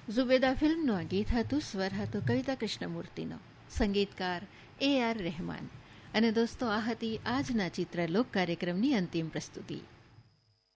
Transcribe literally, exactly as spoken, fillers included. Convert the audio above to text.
ઝુબેદા ફિલ્મનું આ ગીત હતું. સ્વર હતો કવિતા કૃષ્ણમૂર્તિનો, સંગીતકાર એ આર રહેમાન. અને દોસ્તો, આ હતી આજના ચિત્રલોક કાર્યક્રમની અંતિમ પ્રસ્તુતિ.